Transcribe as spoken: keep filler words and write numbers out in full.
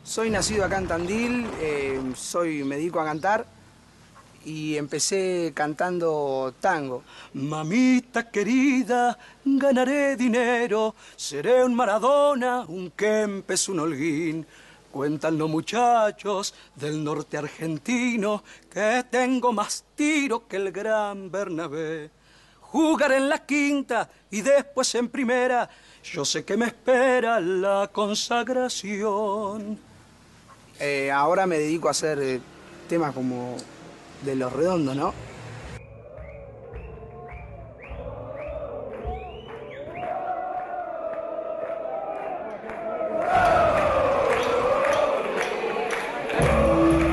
Soy nacido acá en Tandil, eh, soy, me dedico a cantar y empecé cantando tango. Mamita querida, ganaré dinero, seré un Maradona, un Kempes, un Holguín. Cuentan los muchachos del norte argentino que tengo más tiro que el gran Bernabé. Jugar en la quinta y después en primera, yo sé que me espera la consagración. Eh, ahora me dedico a hacer eh, temas como de Los Redondos, ¿no?